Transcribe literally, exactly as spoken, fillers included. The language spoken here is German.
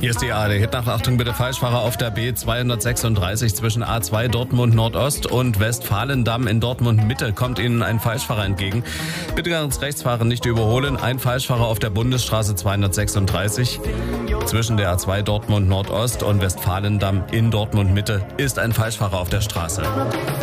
Hier ist die A R D Hit nach Achtung bitte Falschfahrer auf der B zweihundertsechsunddreißig zwischen A zwei Dortmund Nordost und Westfalendamm in Dortmund Mitte kommt Ihnen ein Falschfahrer entgegen. Bitte ganz rechts fahren, nicht überholen. Ein Falschfahrer auf der Bundesstraße zweihundertsechsunddreißig zwischen der A zwei Dortmund Nordost und Westfalendamm in Dortmund Mitte ist ein Falschfahrer auf der Straße.